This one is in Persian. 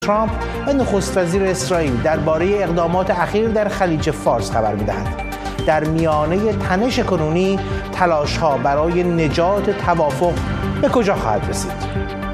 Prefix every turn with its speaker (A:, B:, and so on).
A: ترامپ و نخست وزیر اسرائیل درباره اقدامات اخیر در خلیج فارس خبر می‌دهد. در میانه تنش کنونی تلاش‌ها برای نجات توافق به کجا خواهد رسید؟